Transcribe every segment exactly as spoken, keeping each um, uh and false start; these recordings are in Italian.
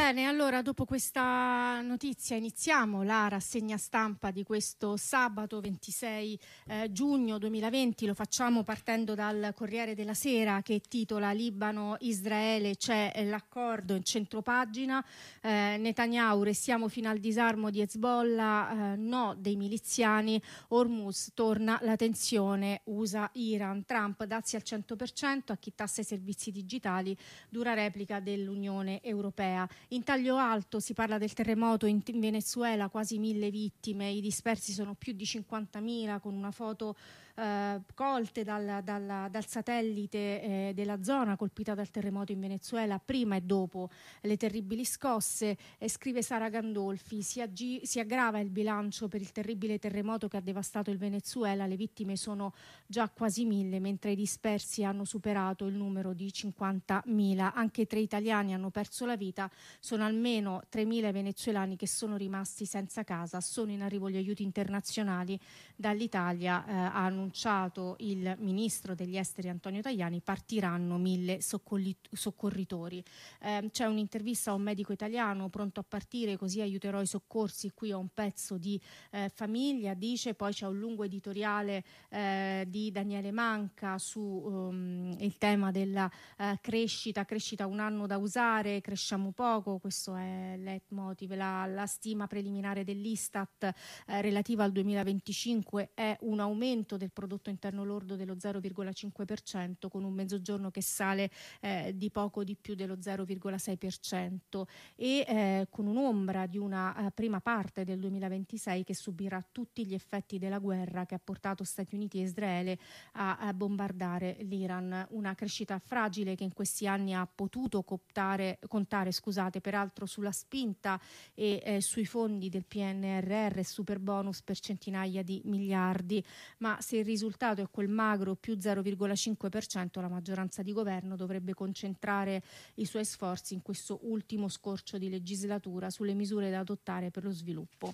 Bene, allora dopo questa notizia iniziamo la rassegna stampa di questo sabato ventisei eh, giugno duemilaventi. Lo facciamo partendo dal Corriere della Sera, che titola Libano-Israele, c'è l'accordo in centropagina. eh, Netanyahu, restiamo fino al disarmo di Hezbollah, eh, no dei miliziani, Hormuz torna la tensione U S A-Iran, Trump dazi al cento per cento a chi tassa i servizi digitali, dura replica dell'Unione Europea. In taglio alto si parla del terremoto in, in Venezuela, quasi mille vittime, i dispersi sono più di cinquantamila, con una foto eh, colte dal, dal, dal satellite eh, della zona colpita dal terremoto in Venezuela, prima e dopo le terribili scosse. Eh, scrive Sara Gandolfi, si, aggi- si aggrava il bilancio per il terribile terremoto che ha devastato il Venezuela, le vittime sono già quasi mille, mentre i dispersi hanno superato il numero di cinquantamila. Anche tre italiani hanno perso la vita. Sono almeno tremila venezuelani che sono rimasti senza casa. Sono in arrivo gli aiuti internazionali dall'Italia, eh, ha annunciato il ministro degli esteri Antonio Tajani. Partiranno mille soccorritori. Eh, c'è un'intervista a un medico italiano pronto a partire, così aiuterò i soccorsi. Qui ho un pezzo di eh, famiglia, dice. Poi c'è un lungo editoriale eh, di Daniele Manca su um, il tema della eh, crescita, crescita un anno da usare, cresciamo poco. Questo è il leitmotiv. La, la stima preliminare dell'Istat eh, relativa al duemilaventicinque è un aumento del prodotto interno lordo dello zero virgola cinque per cento, con un mezzogiorno che sale eh, di poco di più dello zero virgola sei per cento, e eh, con un'ombra di una eh, prima parte del duemilaventisei che subirà tutti gli effetti della guerra che ha portato Stati Uniti e Israele a, a bombardare l'Iran. Una crescita fragile che in questi anni ha potuto contare, contare scusate, peraltro sulla spinta e eh, sui fondi del P N R R e super bonus per centinaia di miliardi, ma se il risultato è quel magro più zero virgola cinque per cento, la maggioranza di governo dovrebbe concentrare i suoi sforzi in questo ultimo scorcio di legislatura sulle misure da adottare per lo sviluppo.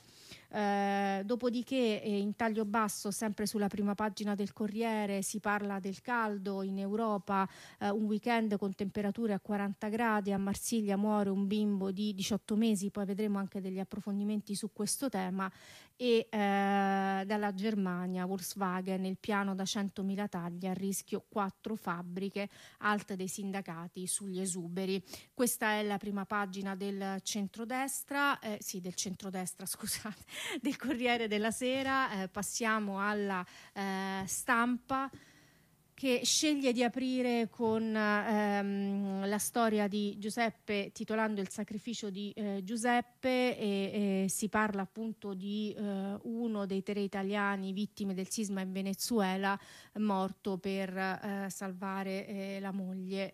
Eh, dopodiché eh, in taglio basso, sempre sulla prima pagina del Corriere, si parla del caldo in Europa, eh, un weekend con temperature a quaranta gradi, a Marsiglia muore un bimbo di diciotto mesi, poi vedremo anche degli approfondimenti su questo tema. E eh, dalla Germania, Volkswagen, il piano da centomila tagli, a rischio quattro fabbriche, alta dei sindacati sugli esuberi. Questa è la prima pagina del centrodestra, eh, sì del centrodestra scusate, del Corriere della Sera. Eh, passiamo alla eh, Stampa, che sceglie di aprire con ehm, la storia di Giuseppe, titolando Il sacrificio di eh, Giuseppe, e, e si parla appunto di eh, uno dei tre italiani vittime del sisma in Venezuela, morto per eh, salvare eh, la moglie.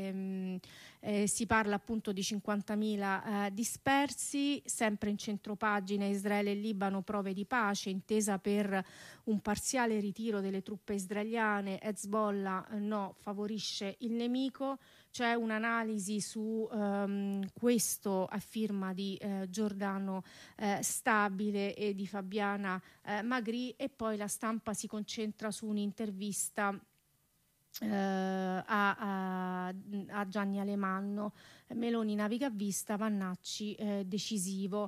E, eh, si parla appunto di cinquantamila eh, dispersi. Sempre in centropagina, Israele e Libano, prove di pace, intesa per un parziale ritiro delle truppe israeliane, Hezbollah no, favorisce il nemico. C'è un'analisi su um, questo a firma di eh, Giordano eh, Stabile e di Fabiana eh, Magri, e poi la Stampa si concentra su un'intervista Uh, a, a, a Gianni Alemanno. Meloni naviga a vista, Vannacci eh, decisivo.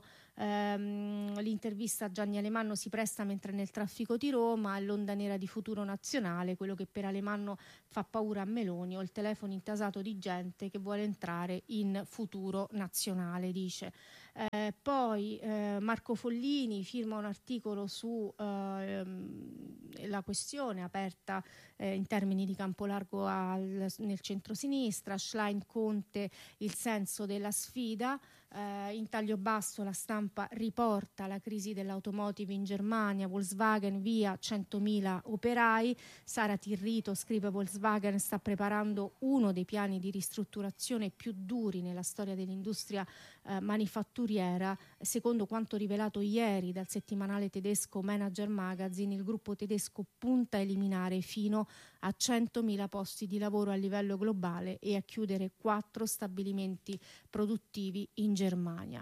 Um, l'intervista a Gianni Alemanno si presta mentre nel traffico di Roma, l'onda nera di Futuro Nazionale, quello che per Alemanno fa paura a Meloni, o il telefono intasato di gente che vuole entrare in Futuro Nazionale, dice. Eh, poi eh, Marco Follini firma un articolo su eh, la questione aperta eh, in termini di campo largo al, nel centro-sinistra, Schlein Conte, il senso della sfida. Eh, in taglio basso la Stampa riporta la crisi dell'automotive in Germania, Volkswagen via centomila operai. Sara Tirrito scrive: Volkswagen sta preparando uno dei piani di ristrutturazione più duri nella storia dell'industria eh, manifatturiera. Secondo quanto rivelato ieri dal settimanale tedesco Manager Magazine, il gruppo tedesco punta a eliminare fino a centomila posti di lavoro a livello globale e a chiudere quattro stabilimenti produttivi in Germania.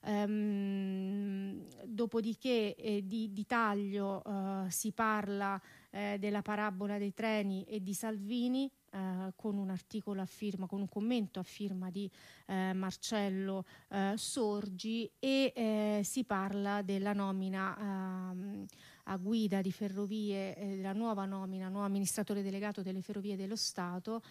Um, dopodiché eh, di, di taglio uh, si parla eh, della parabola dei treni e di Salvini. eh, con un articolo a firma, con un commento a firma di eh, Marcello eh, Sorgi, e eh, si parla della nomina ehm, a guida di Ferrovie, eh, della nuova nomina, nuovo amministratore delegato delle Ferrovie dello Stato,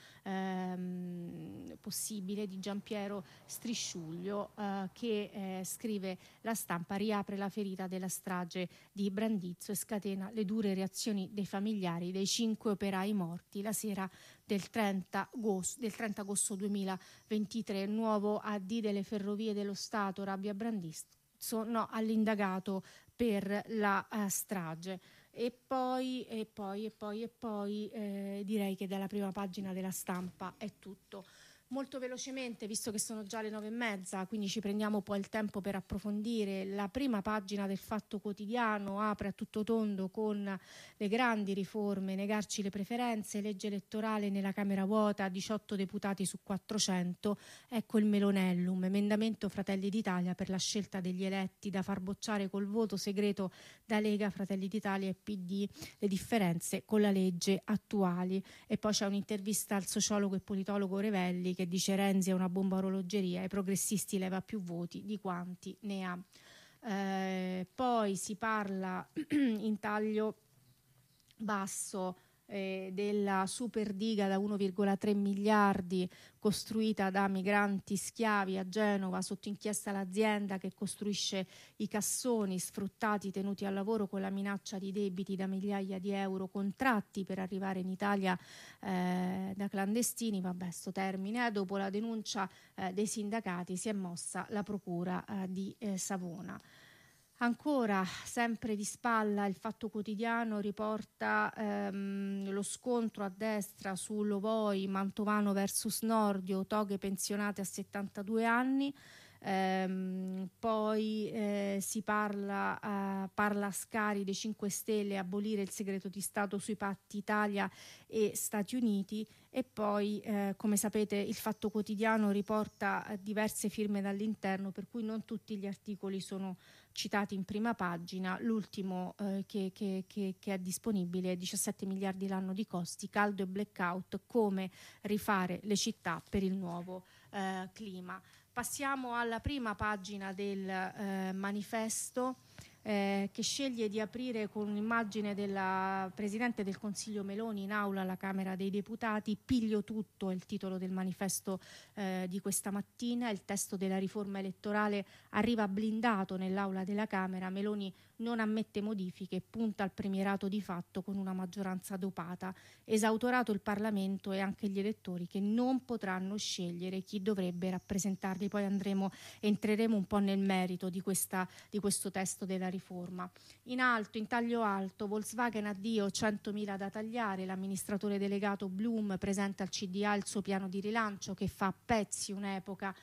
ehm, possibile, di Giampiero Strisciuglio, eh, che eh, scrive La Stampa: riapre la ferita della strage di Brandizzo e scatena le dure reazioni dei familiari dei cinque operai morti la sera del trenta agosto duemilaventitré. Nuovo A D delle Ferrovie dello Stato, Rabbia Brandizzo, no all'indagato per la uh, strage. E poi, e poi, e poi, e poi eh, direi che dalla prima pagina della Stampa è tutto. Molto velocemente, visto che sono già le nove e mezza, quindi ci prendiamo poi il tempo per approfondire. La prima pagina del Fatto Quotidiano apre a tutto tondo con le grandi riforme: negarci le preferenze, legge elettorale nella Camera vuota, diciotto deputati su quattrocento, ecco il Melonellum, emendamento Fratelli d'Italia per la scelta degli eletti da far bocciare col voto segreto da Lega, Fratelli d'Italia e P D, le differenze con la legge attuali. E poi c'è un'intervista al sociologo e politologo Revelli, che dice: Renzi è una bomba a orologeria, ai progressisti leva più voti di quanti ne ha. Eh, poi si parla in taglio basso eh, della super diga da uno virgola tre miliardi costruita da migranti schiavi a Genova, sotto inchiesta l'azienda che costruisce i cassoni sfruttati, tenuti al lavoro con la minaccia di debiti da migliaia di euro, contratti per arrivare in Italia eh, da clandestini. Vabbè, sto termine. Eh, dopo la denuncia eh, dei sindacati si è mossa la procura eh, di eh, Savona. Ancora, sempre di spalla, il Fatto Quotidiano riporta ehm, lo scontro a destra su Lovoi, Mantovano versus Nordio, toghe pensionate a settantadue anni. Ehm, poi eh, si parla, eh, parla Scari dei cinque Stelle, abolire il segreto di Stato sui patti Italia e Stati Uniti. E poi, eh, come sapete, il Fatto Quotidiano riporta eh, diverse firme dall'interno, per cui non tutti gli articoli sono citati in prima pagina. L'ultimo eh, che, che, che, che è disponibile è diciassette miliardi l'anno di costi, caldo e blackout, come rifare le città per il nuovo eh, clima. Passiamo alla prima pagina del eh, manifesto, eh, che sceglie di aprire con un'immagine della Presidente del Consiglio Meloni in aula alla Camera dei Deputati. Piglio tutto è il titolo del manifesto eh, di questa mattina. Il testo della riforma elettorale arriva blindato nell'aula della Camera. Meloni non ammette modifiche, punta al premierato di fatto con una maggioranza dopata. Esautorato il Parlamento e anche gli elettori, che non potranno scegliere chi dovrebbe rappresentarli. Poi andremo, entreremo un po' nel merito di, questa, di questo testo della riforma. In alto, in taglio alto, Volkswagen addio, centomila da tagliare. L'amministratore delegato Blum presenta al C D A il suo piano di rilancio che fa a pezzi un'epoca.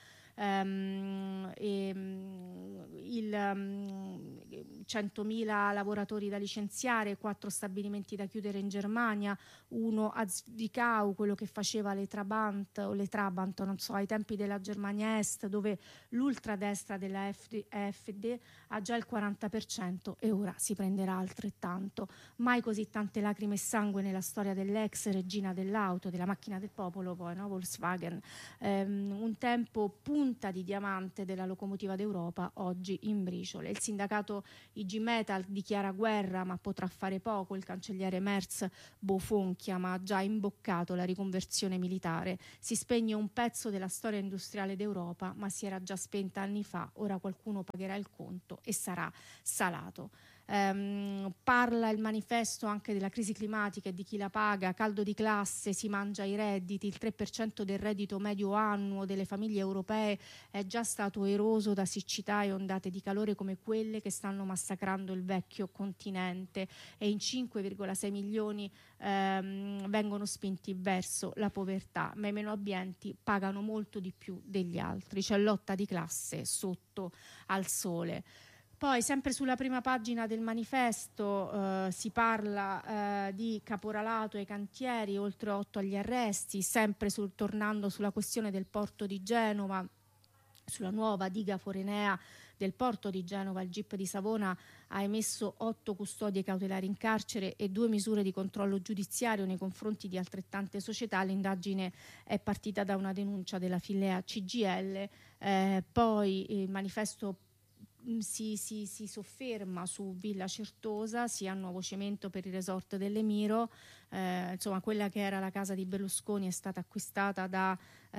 Um, e, um, il, um, centomila lavoratori da licenziare, quattro stabilimenti da chiudere in Germania, uno a Zwickau, quello che faceva le Trabant o le Trabant, non so, ai tempi della Germania Est, dove l'ultradestra della F D ha già il quaranta per cento e ora si prenderà altrettanto. Mai così tante lacrime e sangue nella storia dell'ex regina dell'auto, della macchina del popolo, poi, no? Volkswagen. Um, un tempo punto di diamante della locomotiva d'Europa, oggi in briciole. Il sindacato I G Metal dichiara guerra, ma potrà fare poco. Il cancelliere Merz bofonchia, ma ha già imboccato la riconversione militare. Si spegne un pezzo della storia industriale d'Europa, ma si era già spenta anni fa. Ora qualcuno pagherà il conto e sarà salato. Um, parla il manifesto anche della crisi climatica e di chi la paga. Caldo di classe, si mangia i redditi. Il tre per cento del reddito medio annuo delle famiglie europee è già stato eroso da siccità e ondate di calore come quelle che stanno massacrando il vecchio continente, e in cinque virgola sei milioni um, vengono spinti verso la povertà, ma i meno abbienti pagano molto di più degli altri. C'è lotta di classe sotto al sole. Poi, sempre sulla prima pagina del manifesto, eh, si parla eh, di caporalato ai cantieri, oltre otto agli arresti. Sempre sul, tornando sulla questione del porto di Genova, Sulla nuova diga forenea del porto di Genova, il G I P di Savona ha emesso otto custodie cautelari in carcere e due misure di controllo giudiziario nei confronti di altrettante società. L'indagine è partita da una denuncia della Filea C G I L, eh, poi il manifesto Si, si, si sofferma su Villa Certosa, sia nuovo cemento per il resort dell'Emiro. Eh, insomma, quella che era la casa di Berlusconi è stata acquistata da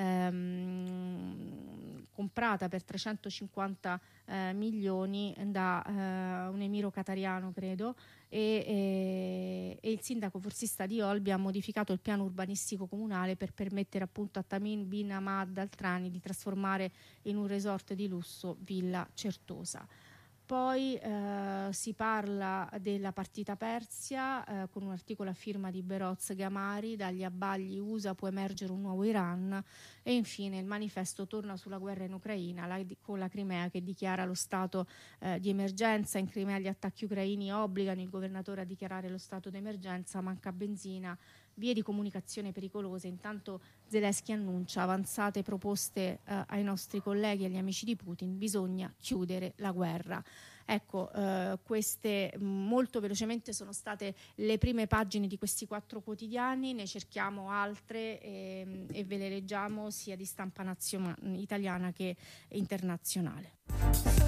ehm, comprata per trecentocinquanta eh, milioni da eh, un emiro qatariano, credo, e, e, e il sindaco forzista di Olbia ha modificato il piano urbanistico comunale per permettere appunto a Tamim bin Hamad Al Thani di trasformare in un resort di lusso Villa Certosa. Poi eh, si parla della partita Persia eh, con un articolo a firma di Beroz Gamari: dagli abbagli U S A può emergere un nuovo Iran. E infine il manifesto torna sulla guerra in Ucraina la, con la Crimea che dichiara lo stato eh, di emergenza. In Crimea gli attacchi ucraini obbligano il governatore a dichiarare lo stato d'emergenza, manca benzina, vie di comunicazione pericolose. Intanto Zelensky annuncia avanzate proposte eh, ai nostri colleghi e agli amici di Putin: bisogna chiudere la guerra. Ecco, eh, queste molto velocemente sono state le prime pagine di questi quattro quotidiani, ne cerchiamo altre e, e ve le leggiamo sia di stampa nazionale, italiana che internazionale.